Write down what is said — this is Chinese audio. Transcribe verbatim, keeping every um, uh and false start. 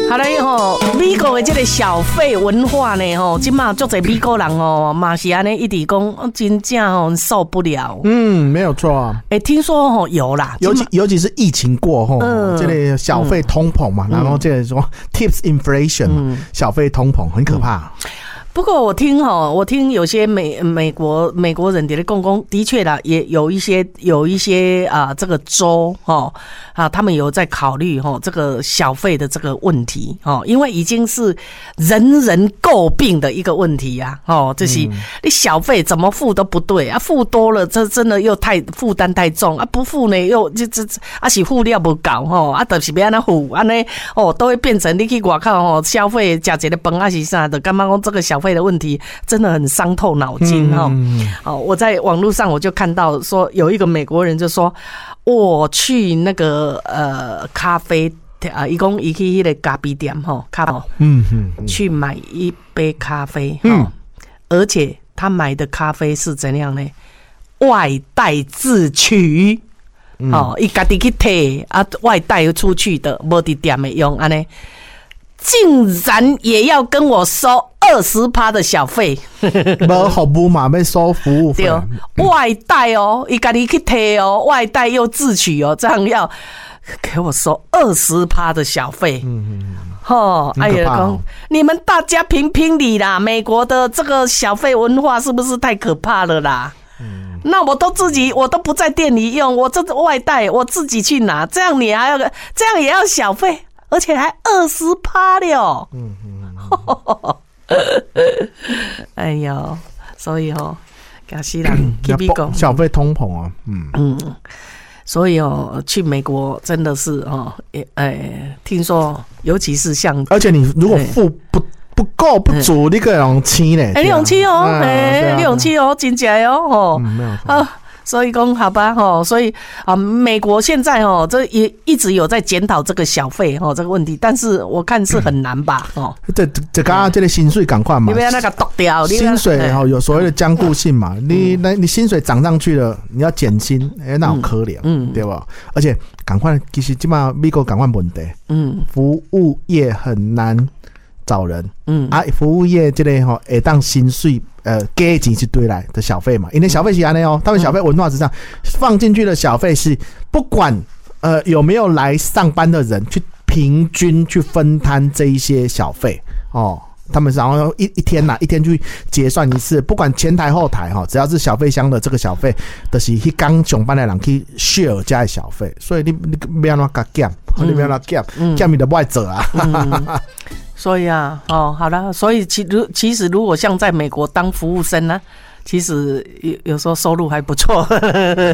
好嘞吼，美国的这个小费文化呢吼，今嘛足侪美国人哦，嘛是安尼一直讲，真正哦受不了。 嗯，没有错啊。 哎、欸，听说吼有啦， 尤其尤其是疫情过后，嗯、这个小费通膨嘛，嗯、然后这个说 tips inflation 嘛，嗯、小费通膨很可怕。嗯不过我听哈，我听有些美美国美国人的公公，的确啦，也有一些有一些啊，这个州哈啊，他们有在考虑哈这个小费的这个问题哦，因为已经是人人诟病的一个问题呀、啊，哦，就是你小费怎么付都不对啊，付多了这真的又太负担太重啊，不付呢又这这啊是付料不够吼啊，就是要安那付安尼哦，都会变成你去外口吼消费吃一个饭啊是啥的，干嘛讲这个小费的问题真的很伤透脑筋哈、嗯哦！我在网络上我就看到说有一个美国人就说，我去那个呃咖啡啊，一共一去那个咖啡店哈，咖啡嗯嗯，去买一杯咖啡哈、嗯，而且他买的咖啡是怎样呢？外带自取。嗯、哦，伊家己去摕啊，外带出去的，无伫店的用安尼。竟然也要跟我收二十趴的小费， 无服务嘛，要收服务费。 对，外带哦，伊家己去摕哦，外带又自取哦，这样要给我收二十趴的小费。嗯嗯哦，哎呀，公，你们大家评评理啦！美国的这个小费文化是不是太可怕了啦？嗯，那我都自己，我都不在店里用，我这外带，我自己去拿，这样你还要，这样也要小费？而且还二十趴了，嗯嗯，哎呦，所以哦，假西人去美国小费通膨啊，嗯嗯，所以哦，去美国真的是哦，哎，听说尤其是像， 而且你如果付不不够不足，你可以用七呢， 哎，你用七哦，哎，你用七哦，真假哦，哦， 没有错。 所以讲好吧吼，所以啊，美国现在哦，这也一直有在检讨这个小费哦这个问题，但是我看是很难吧哦。 这这刚这个薪水赶快嘛， 你不要那个剁掉， 薪水哈有所谓的僵固性嘛，你那你薪水涨上去了，你要减薪，哎，那好可怜，嗯，对吧？而且赶快，其实基本上美国赶快问题，嗯，服务业很难找人，嗯啊，服务业这类哈，会当薪水。呃，给钱是对来的小费嘛，因为小费是安尼哦，他们小费文化之上放进去的小费是不管呃有没有来上班的人去平均去分摊这一些小费哦，他们然后一一天呐、啊、一天去结算一次，不管前台后台哈，只要是小费箱的这个小费，就是去刚上班的人去 share 加的小费，所以你你不要乱减，你不要乱减，减你就不爱做啊。嗯所以啊，哦，好了，所以其如其实如果像在美国当服务生呢、啊，其实有有时候收入还不错。